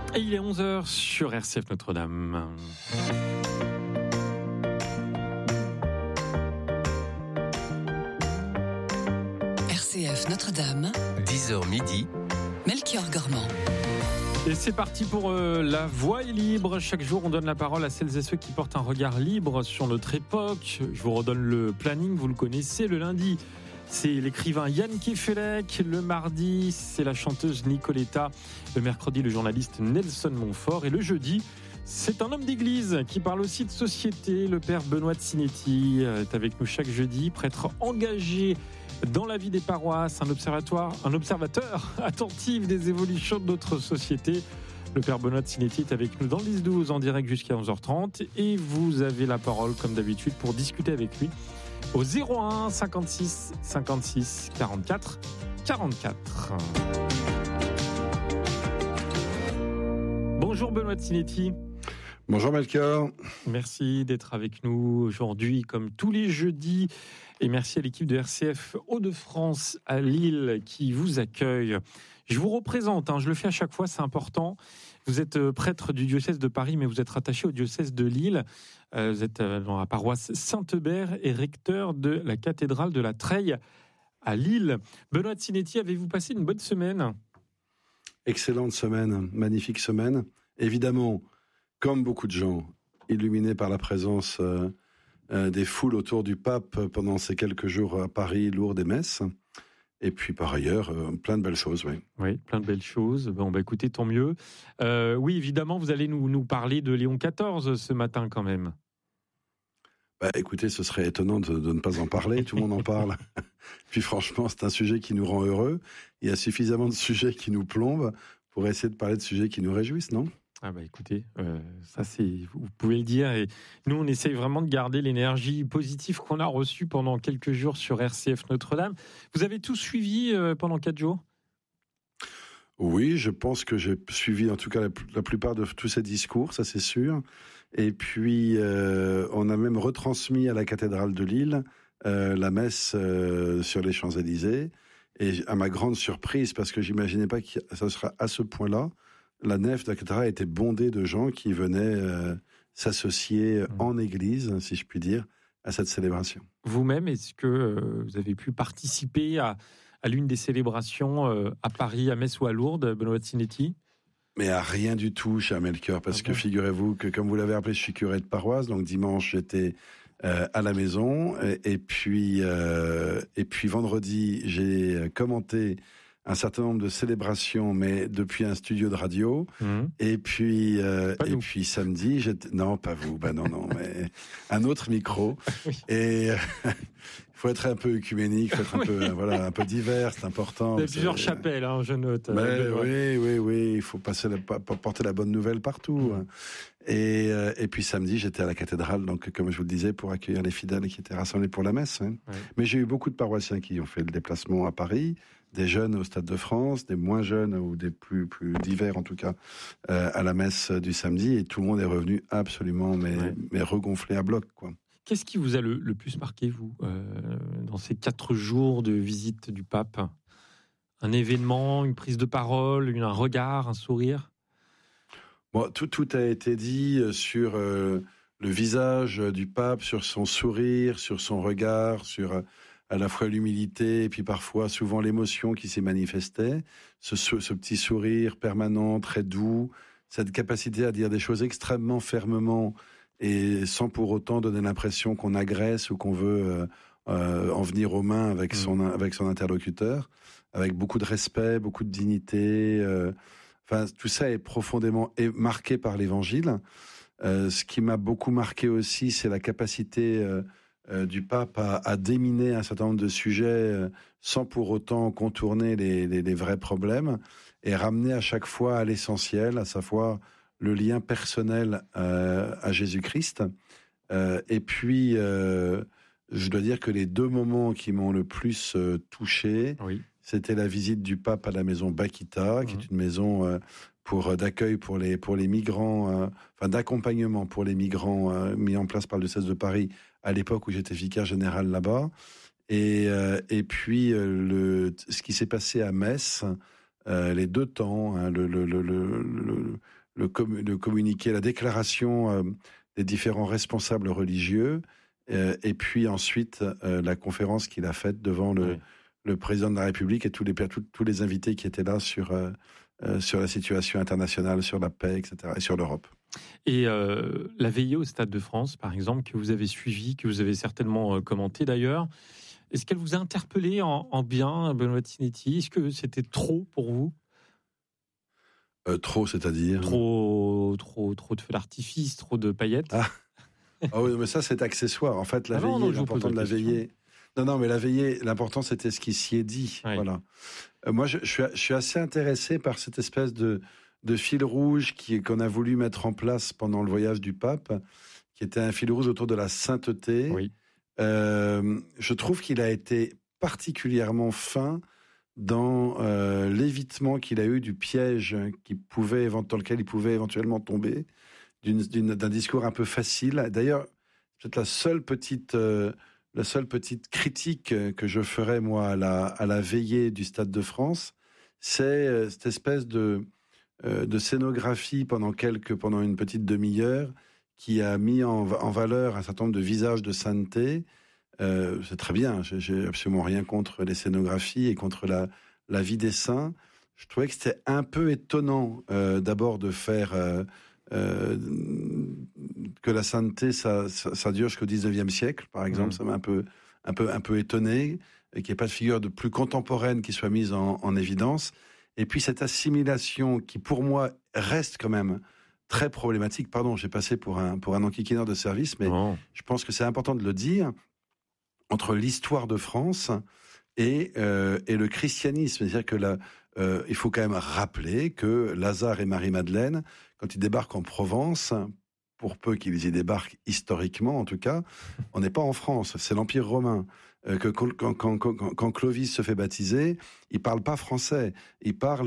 Et il est 11h sur RCF Notre-Dame. RCF Notre-Dame, 10h midi, Melchior Gormand. Et c'est parti pour La Voix est libre. Chaque jour, on donne la parole à celles et ceux qui portent un regard libre sur notre époque. Je vous redonne le planning, vous le connaissez. Le lundi, c'est l'écrivain Yann Kefelec. Le mardi, c'est la chanteuse Nicoletta. Le mercredi, le journaliste Nelson Montfort. Et le jeudi, c'est un homme d'église qui parle aussi de société. Le père Benoît de Sinetti est avec nous chaque jeudi, prêtre engagé dans la vie des paroisses, un observateur attentif des évolutions de notre société. Le père Benoît de Sinetti est avec nous dans le 10-12 en direct jusqu'à 11h30 et vous avez la parole comme d'habitude pour discuter avec lui au 01 56 56 44 44. Bonjour Benoît de Sinetti. Bonjour Melchior. Merci d'être avec nous aujourd'hui comme tous les jeudis et merci à l'équipe de RCF Hauts-de-France à Lille qui vous accueille. Je vous représente, je le fais à chaque fois, c'est important. Vous êtes prêtre du diocèse de Paris mais vous êtes rattaché au diocèse de Lille. Vous êtes dans la paroisse Saint-Eubert et recteur de la cathédrale de la Treille à Lille. Benoît de Sinetti, avez-vous passé une bonne semaine ? Excellente semaine, magnifique semaine. Évidemment, comme beaucoup de gens, illuminés par la présence des foules autour du pape pendant ces quelques jours à Paris, Lourdes et Metz. Et puis par ailleurs, plein de belles choses, oui. Oui, plein de belles choses. Bon, écoutez, tant mieux. Oui, évidemment, vous allez nous parler de Léon XIV ce matin quand même. Écoutez, ce serait étonnant de ne pas en parler, tout le monde en parle. Puis franchement, c'est un sujet qui nous rend heureux. Il y a suffisamment de sujets qui nous plombent pour essayer de parler de sujets qui nous réjouissent, non ? Écoutez, ça vous pouvez le dire. Et nous, on essaye vraiment de garder l'énergie positive qu'on a reçue pendant quelques jours sur RCF Notre-Dame. Vous avez tout suivi pendant 4 jours ? Oui, je pense que j'ai suivi en tout cas la plupart de tous ces discours, ça c'est sûr. Et puis, on a même retransmis à la cathédrale de Lille la messe sur les Champs-Élysées. Et à ma grande surprise, parce que j'imaginais pas que ça sera à ce point-là, la nef de la cathédrale était bondée de gens qui venaient s'associer en église, si je puis dire, à cette célébration. Vous-même, est-ce que vous avez pu participer à l'une des célébrations à Paris, à Metz ou à Lourdes, Benoît de Sinetti ? Mais à rien du tout, cher Melchior, parce que figurez-vous que, comme vous l'avez rappelé, je suis curé de paroisse, donc dimanche j'étais à la maison, et puis vendredi j'ai commenté un certain nombre de célébrations, mais depuis un studio de radio. Et puis samedi, non, pas vous, non, mais un autre micro. Oui. Et il faut être un peu œcuménique, faut être un peu divers, c'est important. Il y a plusieurs chapelles, je note. Oui, il faut porter la bonne nouvelle partout. Et puis samedi, j'étais à la cathédrale, donc comme je vous le disais, pour accueillir les fidèles qui étaient rassemblés pour la messe. Ouais. Mais j'ai eu beaucoup de paroissiens qui ont fait le déplacement à Paris, des jeunes au Stade de France, des moins jeunes ou des plus divers en tout cas à la messe du samedi, et tout le monde est revenu absolument mais regonflé à bloc, quoi. Qu'est-ce qui vous a le plus marqué, vous, dans ces 4 jours de visite du pape ? Un événement, une prise de parole, un regard, un sourire ? Bon, tout a été dit sur le visage du pape, sur son sourire, sur son regard, sur à la fois l'humilité et puis parfois souvent l'émotion qui s'y manifestait. Ce petit sourire permanent, très doux, cette capacité à dire des choses extrêmement fermement et sans pour autant donner l'impression qu'on agresse ou qu'on veut en venir aux mains avec son interlocuteur, avec beaucoup de respect, beaucoup de dignité. Tout ça est profondément marqué par l'Évangile. Ce qui m'a beaucoup marqué aussi, c'est la capacité du pape à déminer un certain nombre de sujets sans pour autant contourner les vrais problèmes et ramener à chaque fois à l'essentiel, à savoir le lien personnel à Jésus-Christ. Et puis, je dois dire que les 2 moments qui m'ont le plus touché, c'était la visite du pape à la maison Bakita, qui est une maison d'accueil pour les migrants, d'accompagnement pour les migrants mis en place par le diocèse de Paris à l'époque où j'étais vicaire général là-bas. Et puis ce qui s'est passé à Metz les deux temps, hein, le communiqué, la déclaration des différents responsables religieux, et puis ensuite la conférence qu'il a faite devant le président de la République et tous les invités qui étaient là sur la situation internationale, sur la paix, etc., et sur l'Europe. Et la veillée au Stade de France, par exemple, que vous avez suivie, que vous avez certainement commenté d'ailleurs, est-ce qu'elle vous a interpellé en bien, Benoît Tinetti? Est-ce que c'était trop pour vous? Trop, c'est-à-dire Trop de feux d'artifice, trop de paillettes? Ah oui, mais ça, c'est accessoire. En fait, la veillée, l'important de la veillée... Non, mais la veillée, l'important, c'était ce qui s'y est dit. Oui. Voilà. Moi, je suis assez intéressé par cette espèce de fil rouge qu'on a voulu mettre en place pendant le voyage du pape, qui était un fil rouge autour de la sainteté. Oui. Je trouve qu'il a été particulièrement fin dans l'évitement qu'il a eu du piège dans lequel il pouvait éventuellement tomber, d'un discours un peu facile. D'ailleurs, peut-être la seule petite critique que je ferais, moi, à la veillée du Stade de France, c'est cette espèce de scénographie pendant une petite demi-heure qui a mis en valeur un certain nombre de visages de sainteté. C'est très bien, j'ai absolument rien contre les scénographies et contre la vie des saints. Je trouvais que c'était un peu étonnant d'abord de faire que la sainteté ça dure jusqu'au 19e siècle, par exemple. Ça m'a un peu étonné, et qu'il n'y ait pas de figure de plus contemporaine qui soit mise en évidence. Et puis cette assimilation qui, pour moi, reste quand même très problématique. Pardon, j'ai passé pour un enquiquineur de service, mais je pense que c'est important de le dire, entre l'histoire de France et le christianisme. C'est-à-dire que il faut quand même rappeler que Lazare et Marie-Madeleine, quand ils débarquent en Provence, pour peu qu'ils y débarquent historiquement en tout cas, on n'est pas en France, c'est l'Empire romain. Quand Clovis se fait baptiser, il parle pas français, il parle